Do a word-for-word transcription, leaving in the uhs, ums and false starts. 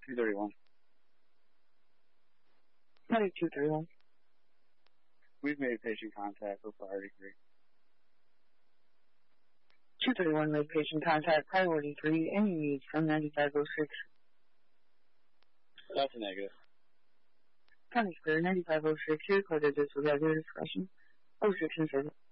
two thirty-one. Medic two thirty-one. We've made patient contact for priority three. two thirty-one made patient contact, priority three, any needs from ninety-five oh six. That's a negative. County Square, ninety-five oh six, you recorded this without your discretion. oh six and seven.